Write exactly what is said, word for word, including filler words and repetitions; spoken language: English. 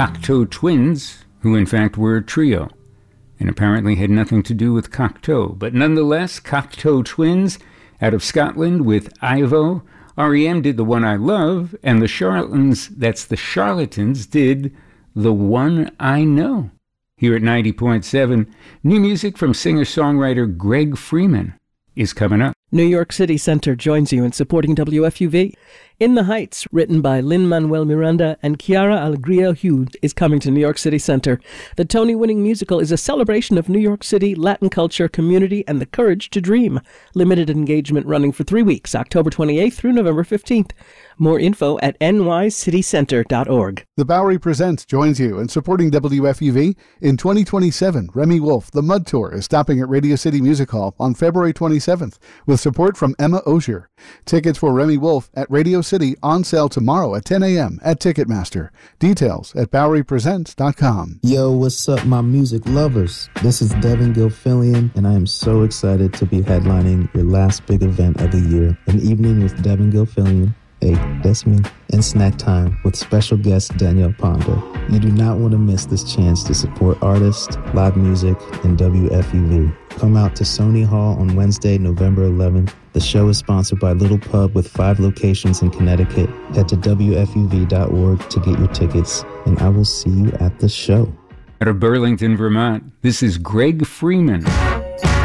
Cocteau Twins, who in fact were a trio, and apparently had nothing to do with Cocteau. But nonetheless, Cocteau Twins out of Scotland with Ivo. R E M did The One I Love, and the Charlatans, that's the Charlatans, did The One I Know. Here at ninety point seven, new music from singer-songwriter Greg Freeman is coming up. New York City Center joins you in supporting W F U V. In the Heights, written by Lin-Manuel Miranda and Chiara Alegria Hughes, is coming to New York City Center. The Tony-winning musical is a celebration of New York City, Latin culture, community, and the courage to dream. Limited engagement running for three weeks, October twenty-eighth through November fifteenth. More info at n y city center dot org. The Bowery Presents joins you in supporting W F U V. In twenty twenty-seven, Remy Wolf, The Mud Tour, is stopping at Radio City Music Hall on February twenty-seventh with support from Emma Osier. Tickets for Remy Wolf at Radio City on sale tomorrow at ten a.m. at Ticketmaster. Details at bowery presents dot com. Yo, what's up, my music lovers? This is Devin Gilfillian, and I am so excited to be headlining your last big event of the year, An Evening with Devin Gilfillian. Hey, that's me. And Snack Time with special guest Danielle Pondo. You do not want to miss this chance to support artists, live music, and W F U V. Come out to Sony Hall on Wednesday, November eleventh. The show is sponsored by Little Pub with five locations in Connecticut. Head to W F U V dot org to get your tickets, and I will see you at the show. Out of Burlington, Vermont, this is Greg Freeman.